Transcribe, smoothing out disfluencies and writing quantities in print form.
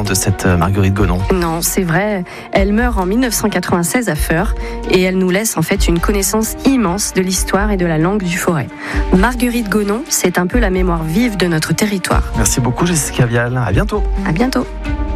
de cette Marguerite Gonon. Non, c'est vrai. Elle meurt en 1996 à Feurs et elle nous laisse en fait une connaissance immense de l'histoire et de la langue du Forez. Marguerite Gonon, c'est un peu la mémoire vive de notre territoire. Merci beaucoup Jessica Vial, à bientôt. À bientôt.